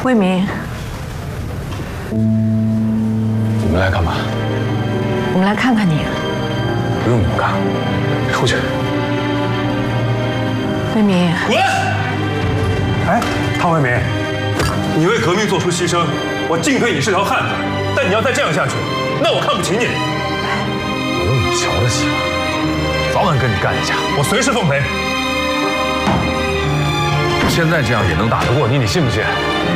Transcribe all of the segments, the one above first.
魏明， 你们来干嘛？ 我们来看看你。 不用你们看，出去。 魏明， 滚！哎，汤卫民，你为革命做出牺牲，我敬佩你是条汉子。但你要再这样下去，那我看不起你。我有你瞧得起吗？早晚跟你干一架，我随时奉陪。现在这样也能打得过你，你信不信？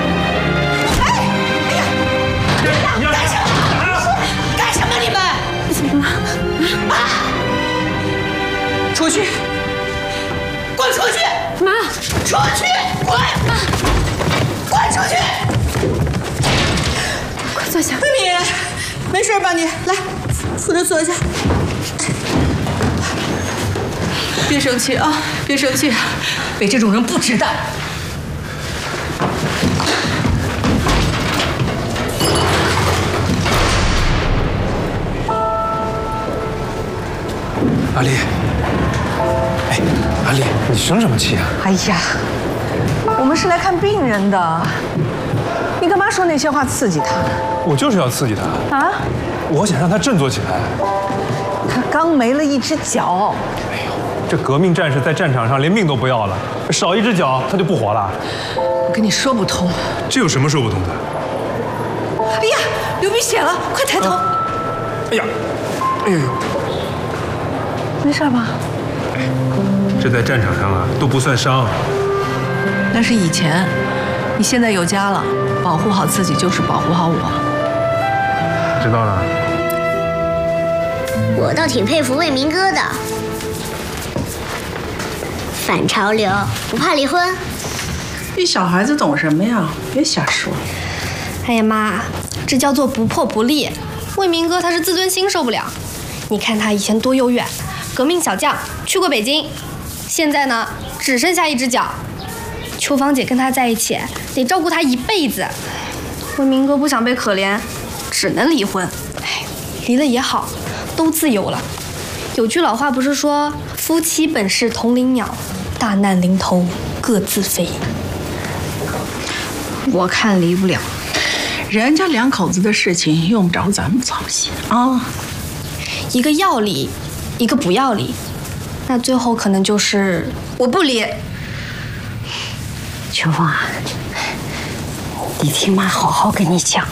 干什么？你们怎么了？啊！出去！滚出去！ 妈， 出去！滚！妈，滚出去！ 快坐下。 魏敏，没事吧你？来，扶着坐下。别生气啊，别生气，为这种人不值当。 阿丽，哎，阿丽，你生什么气啊？ 哎呀，我们是来看病人的，你干嘛说那些话刺激他？ 我就是要刺激他啊！ 我想让他振作起来。 他刚没了一只脚。 哎呦，这革命战士在战场上连命都不要了，少一只脚他就不活了。 我跟你说不通。 这有什么说不通的？ 哎呀，流鼻血了，快抬头！ 哎呀，哎呦， 没事吧？ 这在战场上啊都不算伤。 那是以前，你现在有家了，保护好自己就是保护好我。 知道了。 我倒挺佩服魏明哥的，反潮流，不怕离婚。 你小孩子懂什么呀？别瞎说。 哎呀妈，这叫做不破不立。魏明哥他是自尊心受不了。你看他以前多悠远，革命小将，去过北京，现在呢只剩下一只脚。秋芳姐跟他在一起，得照顾他一辈子。魏明哥不想被可怜，只能离婚。哎，离了也好，都自由了。有句老话不是说夫妻本是同林鸟，大难临头各自飞。 我看离不了，人家两口子的事情用不着咱们操心啊。 一个要离，一个不要离，那最后可能就是我不离。 秋芳啊，你听妈好好跟你讲。